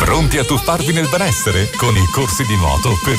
Pronti a tuffarvi nel benessere con i corsi di nuoto per